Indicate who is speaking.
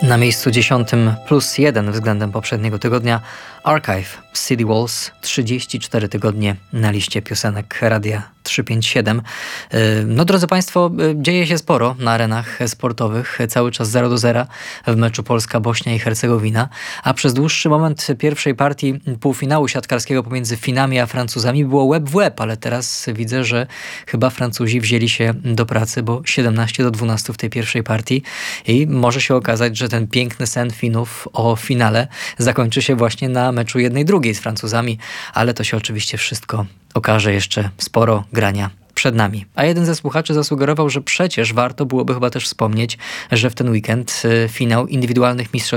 Speaker 1: Na miejscu 10 +1 względem poprzedniego tygodnia Archive City Walls, 34 tygodnie na liście piosenek Radia 357. No drodzy Państwo, dzieje się sporo na arenach sportowych. Cały czas 0-0 w meczu Polska-Bośnia i Hercegowina, a przez dłuższy moment pierwszej partii półfinału siatkarskiego pomiędzy Finami a Francuzami było łeb w łeb, ale teraz widzę, że chyba Francuzi wzięli się do pracy, bo 17-12 w tej pierwszej partii i może się okazać, że ten piękny sen Finów o finale zakończy się właśnie na meczu 1-2 z Francuzami, ale to się oczywiście wszystko okaże, jeszcze sporo grania przed nami. A jeden ze słuchaczy zasugerował, że przecież warto byłoby chyba też wspomnieć, że w ten weekend finał indywidualnych mistrzostw